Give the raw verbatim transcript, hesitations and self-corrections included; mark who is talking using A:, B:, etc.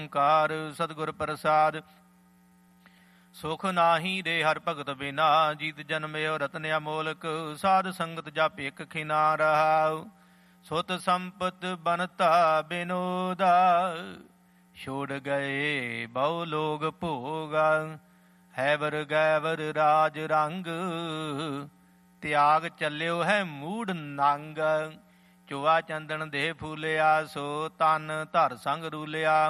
A: ਓੰਕਾਰ ਸਤਿਗੁਰ ਪ੍ਰਸਾਦ। ਸੁਖ ਨਾਹੀ ਦੇ ਹਰ ਭਗਤ ਬਿਨਾ, ਜੀਤ ਜਨਮਿਓ ਰਤਨ ਅਮੋਲਕ, ਸਾਧ ਸੰਗਤ ਜਪ ਇਕ ਖਿਨਾ ਰਹਾਉ। ਸੁਤ ਸੰਪਤ ਬਨਤਾ ਬਿਨੋਦਾ, ਛੋੜ ਗਏ ਬਹੁ ਲੋਗ ਭੋਗਾ। ਹੈਵਰ ਗੈਵਰ ਰਾਜ ਰੰਗ, ਤਿਆਗ ਚੱਲਿਓ ਹੈ ਮੂੜ ਨੰਗ। ਚੋਆ ਚੰਦਨ ਦੇਹ ਫੂਲਿਆ, ਸੋ ਤਨ ਧਰ ਸੰਗ ਰੂਲਿਆ।